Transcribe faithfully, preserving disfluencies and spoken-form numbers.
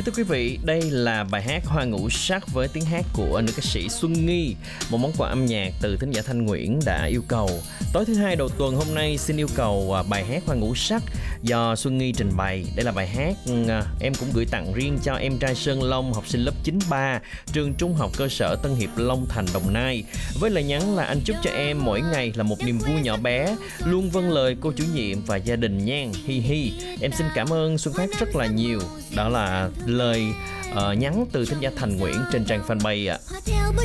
Kính thưa quý vị, đây là bài hát Hoa Ngũ Sắc với tiếng hát của nữ ca sĩ Xuân Nghi, một món quà âm nhạc từ thính giả Thanh Nguyễn đã yêu cầu. Tối thứ hai đầu tuần hôm nay xin yêu cầu bài hát Hoa Ngũ Sắc do Xuân Nghi trình bày. Đây là bài hát em cũng gửi tặng riêng cho em trai Sơn Long, học sinh lớp chín ba, trường trung học cơ sở Tân Hiệp, Long Thành, Đồng Nai. Với lời nhắn là anh chúc cho em mỗi ngày là một niềm vui nhỏ bé, luôn vâng lời cô chủ nhiệm và gia đình nhan, hi hi. Em xin cảm ơn Xuân Phát rất là nhiều. Đó là lời uh, nhắn từ thính giả Thành Nguyễn trên trang fanpage ạ. À.